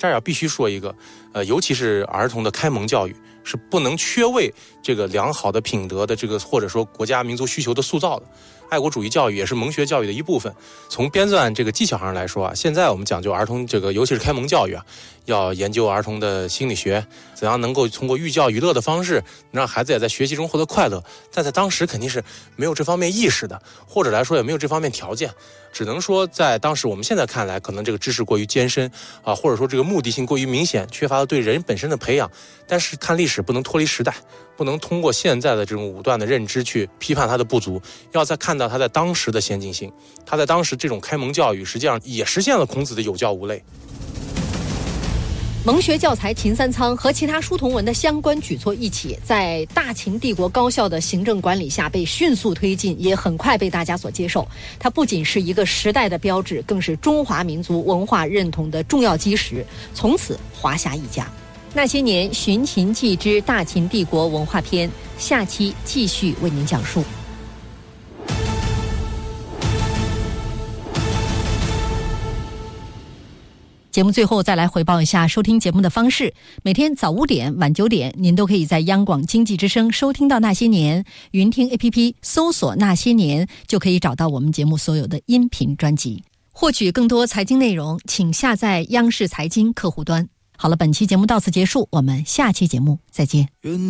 这儿要必须说一个，尤其是儿童的开蒙教育是不能缺位这个良好的品德的这个或者说国家民族需求的塑造的。爱国主义教育也是蒙学教育的一部分。从编纂这个技巧上来说啊，现在我们讲究儿童这个，尤其是开蒙教育啊，要研究儿童的心理学，怎样能够通过寓教于乐的方式，让孩子也在学习中获得快乐。但在当时肯定是没有这方面意识的，或者来说也没有这方面条件。只能说在当时我们现在看来，可能这个知识过于艰深啊，或者说这个目的性过于明显，缺乏了对人本身的培养。但是看历史不能脱离时代，不能通过现在的这种武断的认知去批判它的不足，要再看到它在当时的先进性。它在当时这种开蒙教育实际上也实现了孔子的有教无类。 蒙学教材秦三仓和其他书同文的相关举措一起，在大秦帝国高效的行政管理下被迅速推进，也很快被大家所接受。它不仅是一个时代的标志，更是中华民族文化认同的重要基石，从此华夏一家。那些年寻秦记之大秦帝国文化篇，下期继续为您讲述。节目最后再来回报一下收听节目的方式。每天早5点晚9点，您都可以在央广经济之声收听到那些年，云听 APP 搜索那些年就可以找到我们节目所有的音频专辑。获取更多财经内容，请下载央视财经客户端。好了，本期节目到此结束，我们下期节目再见。